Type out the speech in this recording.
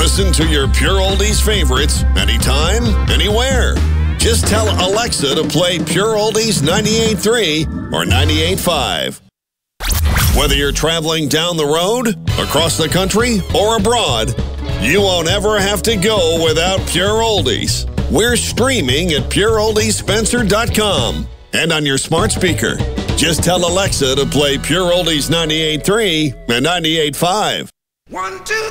Listen to your Pure Oldies favorites anytime, anywhere. Just tell Alexa to play Pure Oldies 98.3 or 98.5. Whether you're traveling down the road, across the country, or abroad, you won't ever have to go without Pure Oldies. We're streaming at pureoldiesspencer.com and on your smart speaker. Just tell Alexa to play Pure Oldies 98.3 and 98.5. 1, 2,